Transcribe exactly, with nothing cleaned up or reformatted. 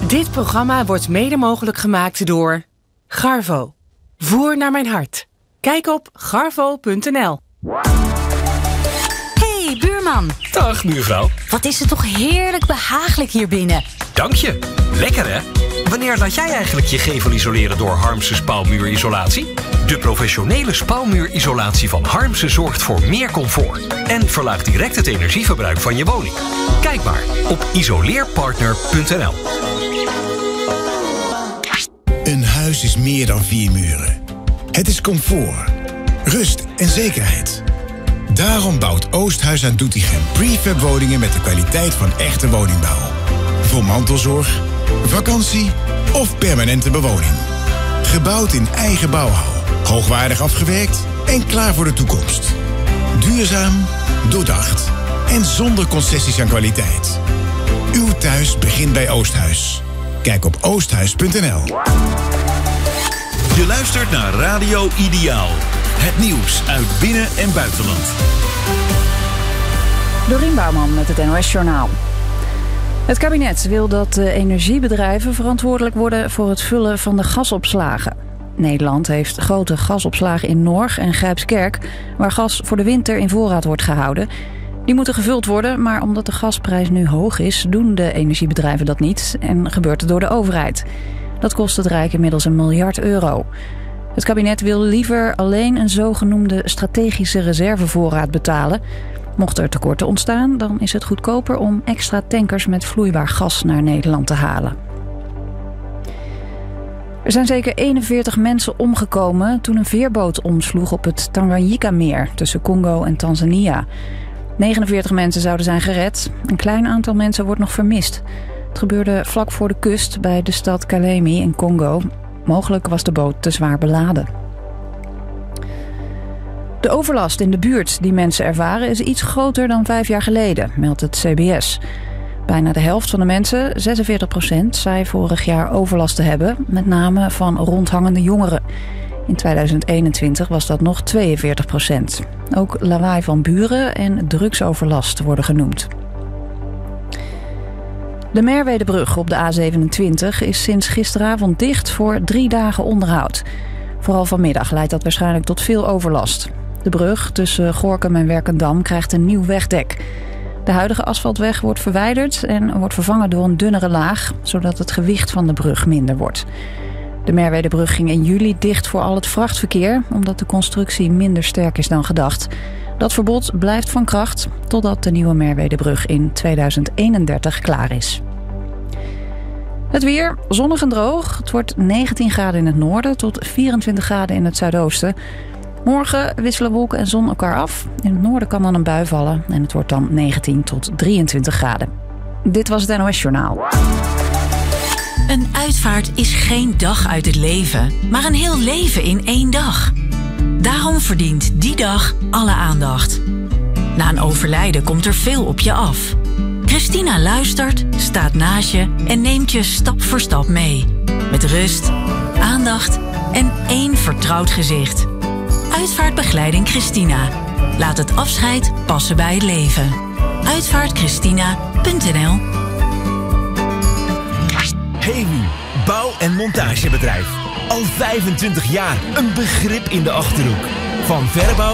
Dit programma wordt mede mogelijk gemaakt door Garvo. Voer naar mijn hart. Kijk op garvo punt n l. Hey, buurman. Dag, buurvrouw. Wat is het toch heerlijk behagelijk hier binnen. Dank je. Lekker, hè? Wanneer laat jij eigenlijk je gevel isoleren door Harmsen Spouwmuurisolatie? De professionele spouwmuurisolatie van Harmsen zorgt voor meer comfort en verlaagt direct het energieverbruik van je woning. Kijk maar op isoleerpartner punt n l. Een huis is meer dan vier muren. Het is comfort, rust en zekerheid. Daarom bouwt Oosthuis aan Doetinchem prefab woningen met de kwaliteit van echte woningbouw. Voor mantelzorg, vakantie of permanente bewoning. Gebouwd in eigen bouwhal, hoogwaardig afgewerkt en klaar voor de toekomst. Duurzaam, doordacht en zonder concessies aan kwaliteit. Uw thuis begint bij Oosthuis. Kijk op oosthuis punt n l. Je luistert naar Radio Ideaal. Het nieuws uit binnen- en buitenland. Dorien Bouwman met het N O S-journaal. Het kabinet wil dat de energiebedrijven verantwoordelijk worden voor het vullen van de gasopslagen. Nederland heeft grote gasopslagen in Norg en Grijpskerk, waar gas voor de winter in voorraad wordt gehouden. Die moeten gevuld worden, maar omdat de gasprijs nu hoog is, doen de energiebedrijven dat niet en gebeurt het door de overheid. Dat kost het Rijk inmiddels een miljard euro. Het kabinet wil liever alleen een zogenoemde strategische reservevoorraad betalen. Mocht er tekorten ontstaan, dan is het goedkoper om extra tankers met vloeibaar gas naar Nederland te halen. Er zijn zeker eenenveertig mensen omgekomen toen een veerboot omsloeg op het Tanganyika-meer tussen Congo en Tanzania. negenenveertig mensen zouden zijn gered. Een klein aantal mensen wordt nog vermist. Het gebeurde vlak voor de kust bij de stad Kalemi in Congo. Mogelijk was de boot te zwaar beladen. De overlast in de buurt die mensen ervaren is iets groter dan vijf jaar geleden, meldt het C B S. Bijna de helft van de mensen, zesenveertig procent, zei vorig jaar overlast te hebben, met name van rondhangende jongeren. In tweeduizend eenentwintig was dat nog tweeënveertig procent. Ook lawaai van buren en drugsoverlast worden genoemd. De Merwedebrug op de A zevenentwintig is sinds gisteravond dicht voor drie dagen onderhoud. Vooral vanmiddag leidt dat waarschijnlijk tot veel overlast. De brug tussen Gorinchem en Werkendam krijgt een nieuw wegdek. De huidige asfaltweg wordt verwijderd en wordt vervangen door een dunnere laag, zodat het gewicht van de brug minder wordt. De Merwedebrug ging in juli dicht voor al het vrachtverkeer, omdat de constructie minder sterk is dan gedacht. Dat verbod blijft van kracht totdat de nieuwe Merwedebrug in tweeduizend eenendertig klaar is. Het weer, zonnig en droog. Het wordt negentien graden in het noorden tot vierentwintig graden in het zuidoosten. Morgen wisselen wolken en zon elkaar af. In het noorden kan dan een bui vallen en het wordt dan negentien tot drieëntwintig graden. Dit was het N O S-journaal. Een uitvaart is geen dag uit het leven, maar een heel leven in één dag. Daarom verdient die dag alle aandacht. Na een overlijden komt er veel op je af. Christina luistert, staat naast je en neemt je stap voor stap mee. Met rust, aandacht en één vertrouwd gezicht. Uitvaartbegeleiding Christina. Laat het afscheid passen bij het leven. uitvaart christina punt n l. Hewu, bouw- en montagebedrijf. Al vijfentwintig jaar een begrip in de Achterhoek. Van verbouw